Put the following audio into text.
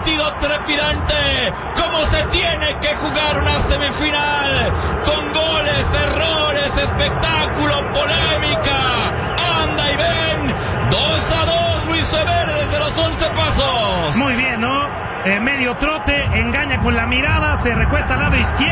partido trepidante, como se tiene que jugar una semifinal, con goles, errores, espectáculo, polémica. Anda y ven, 2-2, Luis Evere desde los 11 pasos. Muy bien, ¿no? Medio trote, engaña con la mirada, se recuesta al lado izquierdo.